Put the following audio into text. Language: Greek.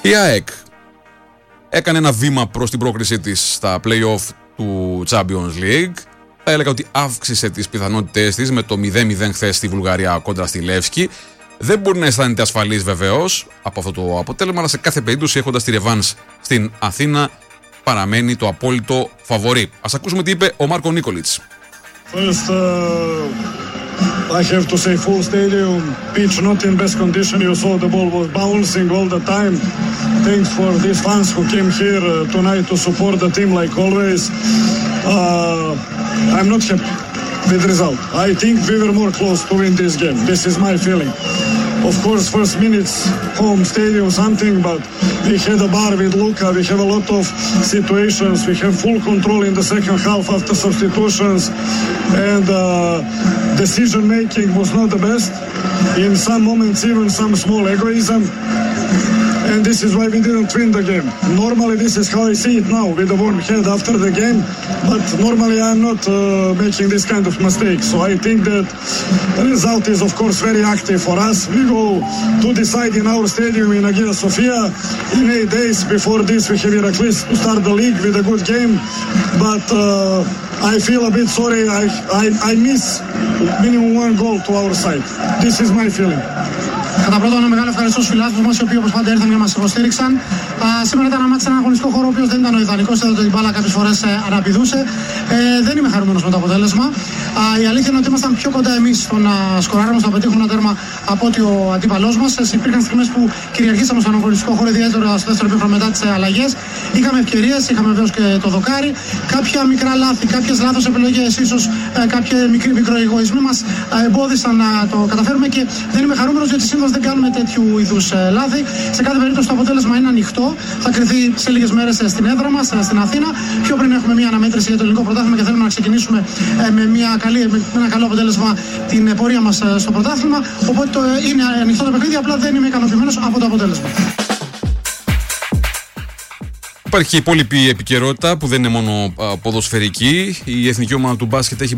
Η ΑΕΚ έκανε ένα βήμα προς την πρόκρισή της στα play-off του Champions League. Θα έλεγα ότι αύξησε τις πιθανότητές της με το 0-0 χθες στη Βουλγαρία κόντρα στη Λεύσκη. Δεν μπορεί να αισθάνεται ασφαλής βεβαίως από αυτό το αποτέλεσμα, αλλά σε κάθε περίπτωση έχοντας τη ρεβάνς στην Αθήνα παραμένει το απόλυτο φαβορί. Ας ακούσουμε τι είπε ο Μάρκο Νίκολιτς. First, I have to say full stadium, pitch not in best condition. You saw the ball was bouncing all the time. Thanks for these fans who came here tonight to support the team like always. I'm not happy with the result. I think we were more close to win this game. This is my feeling. Of course, first minutes, home stadium, something, but we had a bar with Luka. We have a lot of situations. We have full control in the second half after substitutions. And decision making was not the best. In some moments, even some small egoism. And this is why we didn't win the game. Normally, this is how I see it now, with the warm head after the game. But normally, I'm not making this kind of mistakes. So I think that the result is, of course, very active for us. We go to decide in our stadium in Hagia Sophia. In 8 days before this, we have Iraklis to start the league with a good game. But I feel a bit sorry. I miss minimum 1 goal to our side. This is my feeling. Κατά πρώτον, ένα μεγάλο ευχαριστώ στους φιλάθλους μας, οι οποίοι όπως πάντα ήρθαν και μας υποστήριξαν. Σήμερα ήταν ένα μάτι σε έναν αγωνιστικό χώρο, ο οποίος δεν ήταν ο ιδανικός, είδατε ότι η μπάλα κάποιες φορές αναπηδούσε. Δεν είμαι χαρούμενος με το αποτέλεσμα. Η αλήθεια είναι ότι ήμασταν πιο κοντά εμείς στο να σκοράρουμε, στο να πετύχουμε ένα τέρμα από ότι ο αντίπαλός μας. Υπήρχαν στιγμές που κυριαρχήσαμε στον αγωνιστικό χώρο, ιδιαίτερα στο δεύτερο επίχρονο μετά τις αλλαγές. Είχαμε ευκαιρίες, είχαμε βέβαιως και το δοκάρι. Κάποια μικρά λάθη, κάποιες λάθος επιλογές, ίσως κάποιοι μικροεγωισμοί μας εμπόδισαν να το καταφέρουμε και δεν είμαι χαρούμενος γιατί συνήθως δεν κάνουμε τέτοιου είδους λάθη. Σε κάθε περίπτωση το αποτέλεσμα είναι ανοιχτό. Θα κρυθεί σε λίγες μέρες στην έδρα μας, στην Αθήνα. Πιο πριν έχουμε μια αναμέτρηση για το ελληνικό πρωτάθλημα και θέλουμε να ξεκινήσουμε με ένα καλό αποτέλεσμα την πορεία μας στο πρωτάθλημα. Οπότε είναι ανοιχτό το παιχνίδι, απλά δεν είμαι ικανοποιημένος από το αποτέλεσμα. Υπάρχει και η υπόλοιπη επικαιρότητα που δεν είναι μόνο ποδοσφαιρική. Η εθνική ομάδα του μπάσκετ έχει